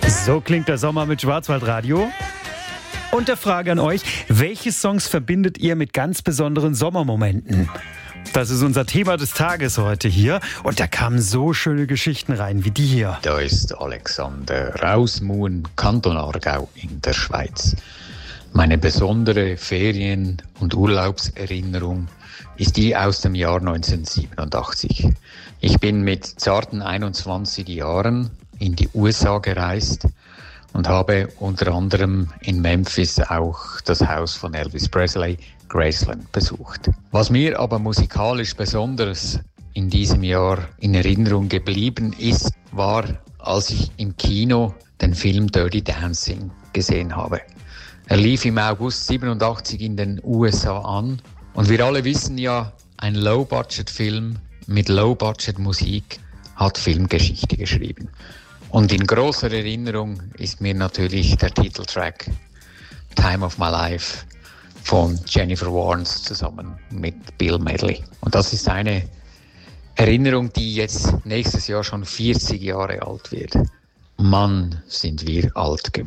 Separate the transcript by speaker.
Speaker 1: So klingt der Sommer mit Schwarzwaldradio. Und der Frage an euch, welche Songs verbindet ihr mit ganz besonderen Sommermomenten? Das ist unser Thema des Tages heute hier. Und da kamen so schöne Geschichten rein, wie die hier.
Speaker 2: Da ist Alexander Rausmuhen, Kanton Aargau in der Schweiz. Meine besondere Ferien- und Urlaubserinnerung ist die aus dem Jahr 1987. Ich bin mit zarten 21 Jahren in die USA gereist und habe unter anderem in Memphis auch das Haus von Elvis Presley, Graceland, besucht. Was mir aber musikalisch besonders in diesem Jahr in Erinnerung geblieben ist, war, als ich im Kino den Film Dirty Dancing gesehen habe. Er lief im August 87 in den USA an und wir alle wissen ja, ein Low-Budget-Film mit Low-Budget-Musik hat Filmgeschichte geschrieben. Und in großer Erinnerung ist mir natürlich der Titeltrack Time of My Life von Jennifer Warnes zusammen mit Bill Medley. Und das ist eine Erinnerung, die jetzt nächstes Jahr schon 40 Jahre alt wird. Mann, sind wir alt geworden.